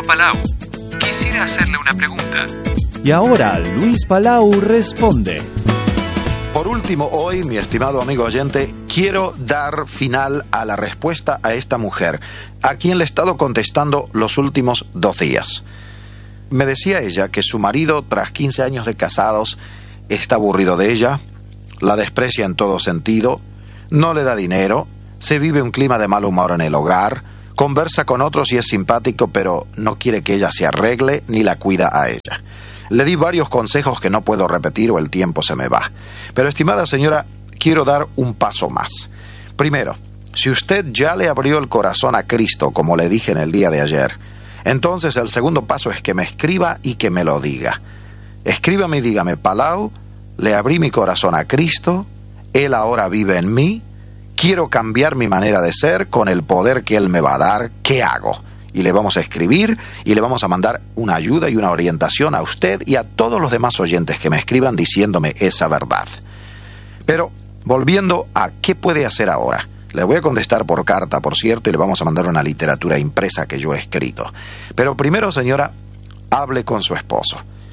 Palau. Quisiera hacerle una pregunta. Y ahora Luis Palau responde. Por último, hoy, mi estimado amigo oyente, quiero dar final a la respuesta a esta mujer, a quien le he estado contestando los últimos 2 días. Me decía ella que su marido, tras 15 años de casados, está aburrido de ella, la desprecia en todo sentido, no le da dinero, se vive un clima de mal humor en el hogar, conversa con otros y es simpático, pero no quiere que ella se arregle ni la cuida a ella. Le di varios consejos que no puedo repetir o el tiempo se me va. Pero, estimada señora, quiero dar un paso más. Primero, si usted ya le abrió el corazón a Cristo, como le dije en el día de ayer, entonces el segundo paso es que me escriba y que me lo diga. Escríbame y dígame: Palau, le abrí mi corazón a Cristo, Él ahora vive en mí, quiero cambiar mi manera de ser con el poder que Él me va a dar, ¿qué hago? Y le vamos a escribir y le vamos a mandar una ayuda y una orientación a usted y a todos los demás oyentes que me escriban diciéndome esa verdad. Pero, volviendo a qué puede hacer ahora, le voy a contestar por carta, por cierto, y le vamos a mandar una literatura impresa que yo he escrito. Pero primero, señora, hable con su esposo.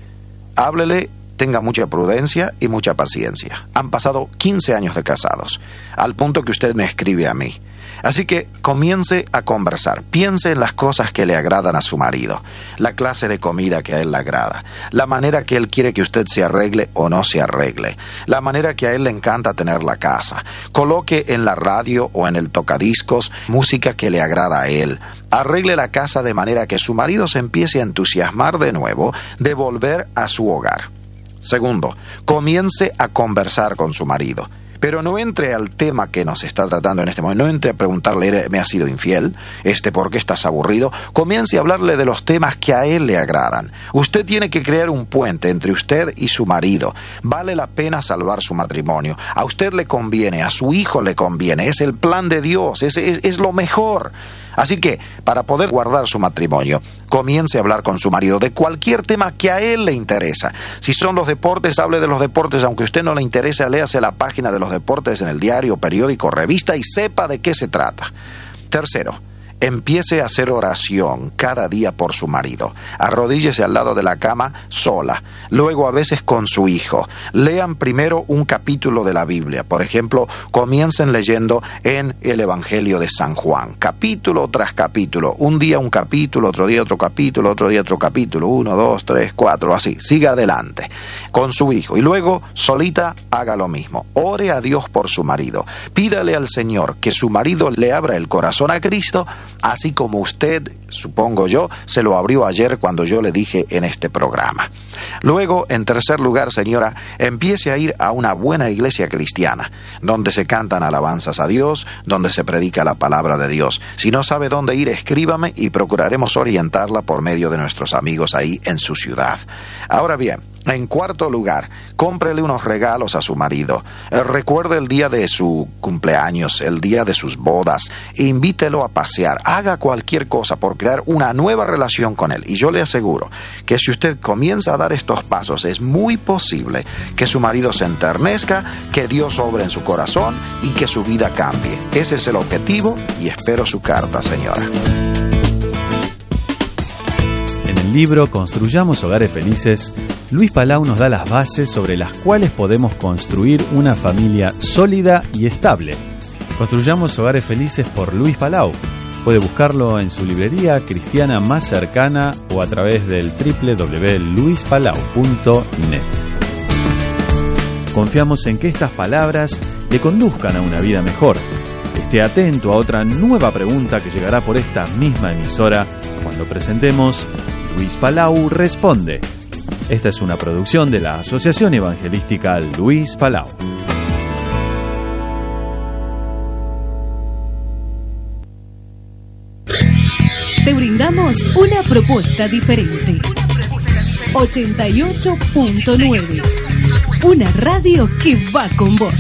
Háblele, tenga mucha prudencia y mucha paciencia. Han pasado 15 años de casados, al punto que usted me escribe a mí. Así que comience a conversar, piense en las cosas que le agradan a su marido, la clase de comida que a él le agrada, la manera que él quiere que usted se arregle o no se arregle, la manera que a él le encanta tener la casa. Coloque en la radio o en el tocadiscos música que le agrada a él. Arregle la casa de manera que su marido se empiece a entusiasmar de nuevo de volver a su hogar. Segundo, comience a conversar con su marido. Pero no entre al tema que nos está tratando en este momento, no entre a preguntarle: ¿me has sido infiel? ¿Por qué estás aburrido? Comience a hablarle de los temas que a él le agradan. Usted tiene que crear un puente entre usted y su marido. Vale la pena salvar su matrimonio. A usted le conviene, a su hijo le conviene. Es el plan de Dios, es lo mejor. Así que, para poder guardar su matrimonio, comience a hablar con su marido de cualquier tema que a él le interesa. Si son los deportes, hable de los deportes. Aunque a usted no le interese, léase la página de los deportes en el diario, periódico, revista y sepa de qué se trata. Tercero, empiece a hacer oración cada día por su marido. Arrodíllese al lado de la cama sola, luego a veces con su hijo. Lean primero un capítulo de la Biblia. Por ejemplo, comiencen leyendo en el Evangelio de San Juan, capítulo tras capítulo. Un día un capítulo, otro día otro capítulo, otro día otro capítulo. 1, 2, 3, 4, así. Siga adelante con su hijo. Y luego, solita, haga lo mismo. Ore a Dios por su marido. Pídale al Señor que su marido le abra el corazón a Cristo, así como usted, supongo yo, se lo abrió ayer cuando yo le dije en este programa. Luego, en tercer lugar, señora, empiece a ir a una buena iglesia cristiana, donde se cantan alabanzas a Dios, donde se predica la palabra de Dios. Si no sabe dónde ir, escríbame y procuraremos orientarla por medio de nuestros amigos ahí en su ciudad. Ahora bien, en cuarto lugar, cómprele unos regalos a su marido. Recuerde el día de su cumpleaños, el día de sus bodas. Invítelo a pasear. Haga cualquier cosa por crear una nueva relación con él. Y yo le aseguro que si usted comienza a dar estos pasos, es muy posible que su marido se enternezca, que Dios obre en su corazón y que su vida cambie. Ese es el objetivo y espero su carta, señora. En el libro Construyamos Hogares Felices, Luis Palau nos da las bases sobre las cuales podemos construir una familia sólida y estable. Construyamos Hogares Felices por Luis Palau. Puede buscarlo en su librería cristiana más cercana o a través del www.luispalau.net. Confiamos en que estas palabras le conduzcan a una vida mejor. Esté atento a otra nueva pregunta que llegará por esta misma emisora cuando presentemos Luis Palau Responde. Esta es una producción de la Asociación Evangelística Luis Palau. Te brindamos una propuesta diferente. 88.9. Una radio que va con vos.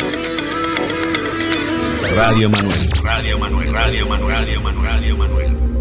Radio Manuel. Radio Manuel. Radio Manuel. Radio Manuel. Radio Manuel.